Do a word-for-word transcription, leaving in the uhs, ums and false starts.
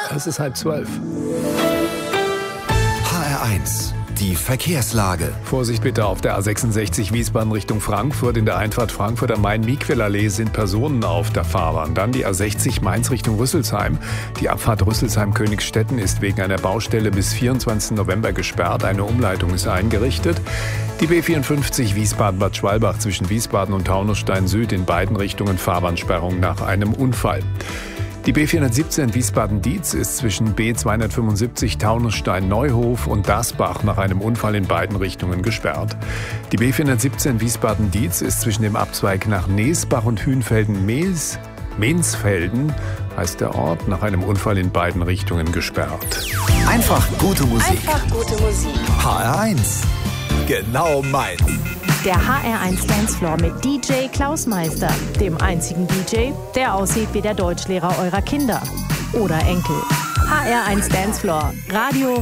Es ist halb zwölf. H R eins, die Verkehrslage. Vorsicht bitte auf der A sechsundsechzig Wiesbaden Richtung Frankfurt. In der Einfahrt Frankfurt am Main-Miquel-Allee sind Personen auf der Fahrbahn. Dann die A sechzig Mainz Richtung Rüsselsheim. Die Abfahrt Rüsselsheim-Königsstetten ist wegen einer Baustelle bis vierundzwanzigsten November gesperrt. Eine Umleitung ist eingerichtet. Die B vierundfünfzig Wiesbaden-Bad Schwalbach zwischen Wiesbaden und Taunusstein Süd in beiden Richtungen Fahrbahnsperrung nach einem Unfall. Die B vierhundertsiebzehn Wiesbaden-Dietz ist zwischen B zweihundertfünfundsiebzig Taunusstein-Neuhof und Dasbach nach einem Unfall in beiden Richtungen gesperrt. Die B vierhundertsiebzehn Wiesbaden-Dietz ist zwischen dem Abzweig nach Neesbach und Hünfelden-Mehls, Mehnsfelden heißt der Ort, nach einem Unfall in beiden Richtungen gesperrt. Einfach gute Musik. Einfach gute Musik. H R eins. Genau meins. Der H R eins Dancefloor mit D J Klaus Meister, dem einzigen D J, der aussieht wie der Deutschlehrer eurer Kinder oder Enkel. H R eins Dancefloor, Radio